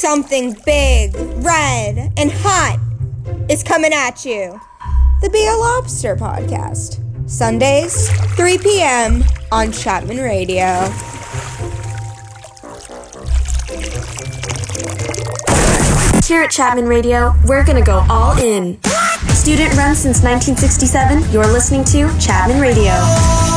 something big, red, and hot is coming at you. The Be a Lobster podcast. Sundays, 3 p.m. on Chapman Radio. Here at Chapman Radio, we're gonna go all in. Student run since 1967, you're listening to Chapman Radio.